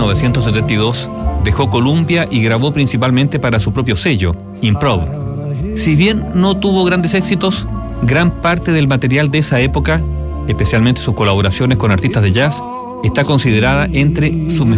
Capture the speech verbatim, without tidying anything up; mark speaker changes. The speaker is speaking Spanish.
Speaker 1: novecientos setenta y dos dejó Columbia y grabó principalmente para su propio sello, Improv. Si bien no tuvo grandes éxitos, gran parte del material de esa época, especialmente sus colaboraciones con artistas de jazz, está considerada entre sus mejores